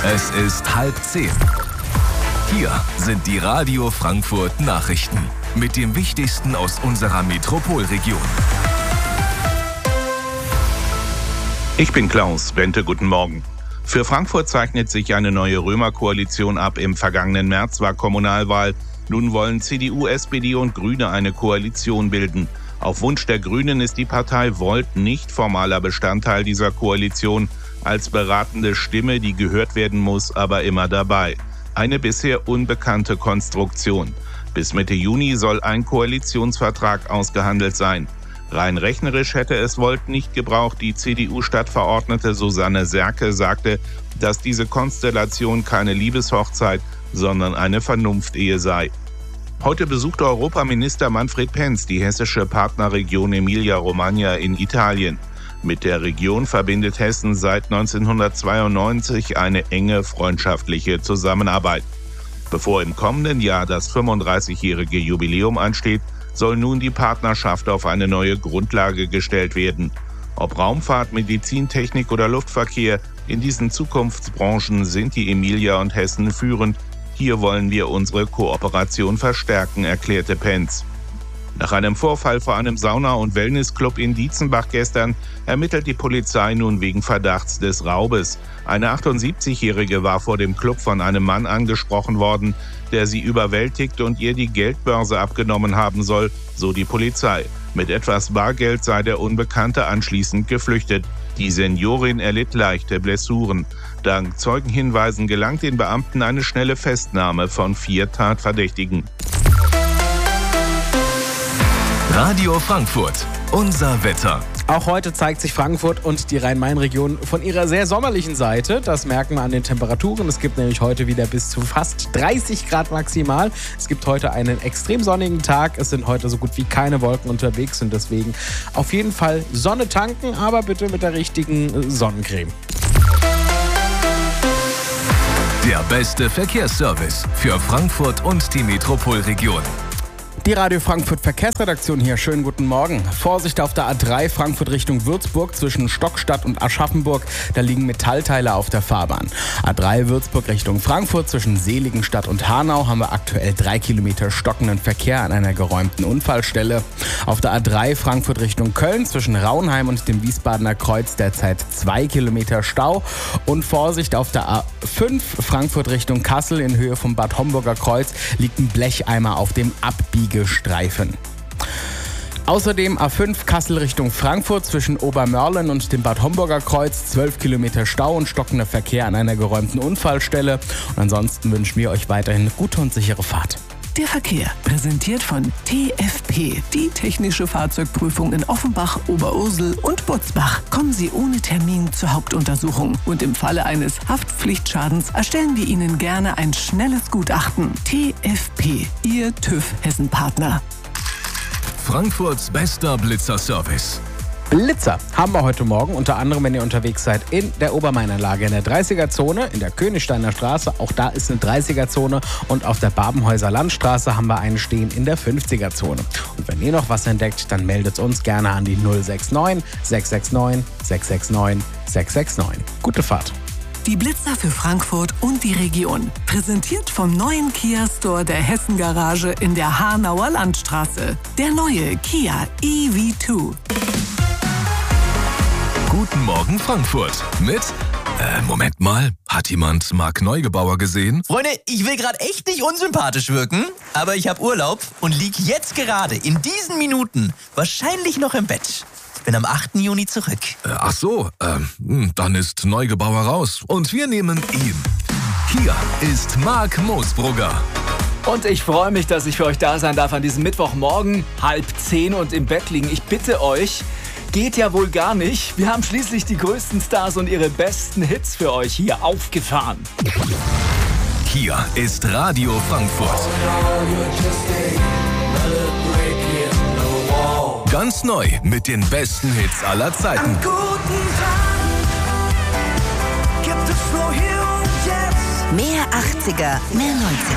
Es ist 9:30. Hier sind die Radio Frankfurt Nachrichten mit dem Wichtigsten aus unserer Metropolregion. Ich bin Klaus, Bente, guten Morgen. Für Frankfurt zeichnet sich eine neue Römer-Koalition ab. Im vergangenen März war Kommunalwahl. Nun wollen CDU, SPD und Grüne eine Koalition bilden. Auf Wunsch der Grünen ist die Partei Volt nicht formaler Bestandteil dieser Koalition. Als beratende Stimme, die gehört werden muss, aber immer dabei. Eine bisher unbekannte Konstruktion. Bis Mitte Juni soll ein Koalitionsvertrag ausgehandelt sein. Rein rechnerisch hätte es Volt nicht gebraucht. Die CDU-Stadtverordnete Susanne Serke sagte, dass diese Konstellation keine Liebeshochzeit, sondern eine Vernunftehe sei. Heute besucht Europaminister Manfred Penz die hessische Partnerregion Emilia-Romagna in Italien. Mit der Region verbindet Hessen seit 1992 eine enge freundschaftliche Zusammenarbeit. Bevor im kommenden Jahr das 35-jährige Jubiläum ansteht, soll nun die Partnerschaft auf eine neue Grundlage gestellt werden. Ob Raumfahrt, Medizintechnik oder Luftverkehr, in diesen Zukunftsbranchen sind die Emilia und Hessen führend. Hier wollen wir unsere Kooperation verstärken, erklärte Penz. Nach einem Vorfall vor einem Sauna- und Wellnessclub in Dietzenbach gestern ermittelt die Polizei nun wegen Verdachts des Raubes. Eine 78-Jährige war vor dem Club von einem Mann angesprochen worden, der sie überwältigt und ihr die Geldbörse abgenommen haben soll, so die Polizei. Mit etwas Bargeld sei der Unbekannte anschließend geflüchtet. Die Seniorin erlitt leichte Blessuren. Dank Zeugenhinweisen gelang den Beamten eine schnelle Festnahme von 4 Tatverdächtigen. Radio Frankfurt, unser Wetter. Auch heute zeigt sich Frankfurt und die Rhein-Main-Region von ihrer sehr sommerlichen Seite. Das merken wir an den Temperaturen. Es gibt nämlich heute wieder bis zu fast 30 Grad maximal. Es gibt heute einen extrem sonnigen Tag. Es sind heute so gut wie keine Wolken unterwegs und deswegen auf jeden Fall Sonne tanken, aber bitte mit der richtigen Sonnencreme. Der beste Verkehrsservice für Frankfurt und die Metropolregion. Die Radio Frankfurt Verkehrsredaktion hier. Schönen guten Morgen. Vorsicht auf der A3 Frankfurt Richtung Würzburg zwischen Stockstadt und Aschaffenburg. Da liegen Metallteile auf der Fahrbahn. A3 Würzburg Richtung Frankfurt zwischen Seligenstadt und Hanau haben wir aktuell 3 Kilometer stockenden Verkehr an einer geräumten Unfallstelle. Auf der A3 Frankfurt Richtung Köln zwischen Raunheim und dem Wiesbadener Kreuz derzeit 2 Kilometer Stau. Und Vorsicht auf der A5 Frankfurt Richtung Kassel in Höhe vom Bad Homburger Kreuz liegt ein Blecheimer auf dem Abbiegestreifen. Außerdem A5 Kassel Richtung Frankfurt zwischen Obermörlen und dem Bad Homburger Kreuz 12 Kilometer Stau und stockender Verkehr an einer geräumten Unfallstelle. Und ansonsten wünschen wir euch weiterhin eine gute und sichere Fahrt. Der Verkehr, präsentiert von TFP, die technische Fahrzeugprüfung in Offenbach, Oberursel und Butzbach. Kommen Sie ohne Termin zur Hauptuntersuchung und im Falle eines Haftpflichtschadens erstellen wir Ihnen gerne ein schnelles Gutachten. TFP, Ihr TÜV-Hessen-Partner. Frankfurts bester Blitzerservice. Blitzer haben wir heute Morgen, unter anderem, wenn ihr unterwegs seid, in der Obermainanlage, in der 30er-Zone, in der Königsteiner Straße, auch da ist eine 30er-Zone und auf der Babenhäuser Landstraße haben wir einen stehen in der 50er-Zone. Und wenn ihr noch was entdeckt, dann meldet uns gerne an die 069 669 669 669. Gute Fahrt. Die Blitzer für Frankfurt und die Region. Präsentiert vom neuen Kia Store der Hessen Garage in der Hanauer Landstraße. Der neue Kia EV2. Guten Morgen Frankfurt mit, Moment mal, hat jemand Marc Neugebauer gesehen? Freunde, ich will gerade echt nicht unsympathisch wirken, aber ich habe Urlaub und lieg jetzt gerade in diesen Minuten wahrscheinlich noch im Bett. Ich bin am 8. Juni zurück. Ach so, dann ist Neugebauer raus und wir nehmen ihn. Hier ist Marc Moosbrugger. Und ich freue mich, dass ich für euch da sein darf an diesem Mittwochmorgen, 9:30 und im Bett liegen. Ich bitte euch, geht ja wohl gar nicht. Wir haben schließlich die größten Stars und ihre besten Hits für euch hier aufgefahren. Hier ist Radio Frankfurt. Ganz neu mit den besten Hits aller Zeiten. Am guten Tag gibt es nur hier und jetzt. Mehr 80er, mehr 90er.